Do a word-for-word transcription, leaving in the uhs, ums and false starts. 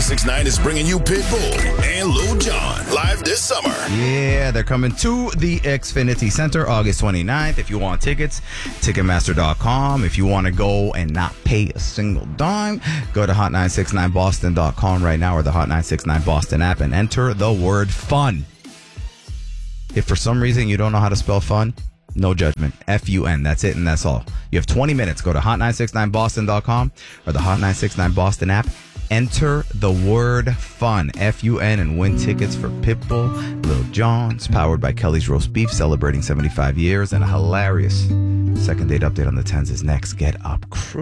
sixty-nine is bringing you Pitbull and Lil Jon live this summer. Yeah, they're coming to the Xfinity Center August twenty-ninth. If you want tickets, Ticketmaster dot com. If you want to go and not pay a single dime, go to hot nine six nine boston dot com right now or the Hot nine six nine Boston app and enter the word fun. If for some reason you don't know how to spell fun, no judgment. F U N. That's it and that's all. You have twenty minutes. Go to hot nine six nine boston dot com or the Hot nine six nine Boston app. Enter the word fun, F U N, and win tickets for Pitbull, Lil Jon's, powered by Kelly's Roast Beef, celebrating seventy-five years, and a hilarious second date update on the tens is next. Get up, crew.